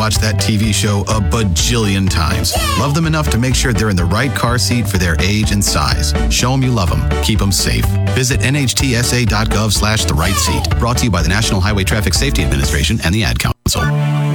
watched that TV show a bajillion times. Love them enough to make sure they're in the right car seat for their age and size. Show them you love them. Keep them safe. Visit nhtsa.gov/the right seat. Brought to you by the National Highway Traffic Safety Administration and the Ad Council.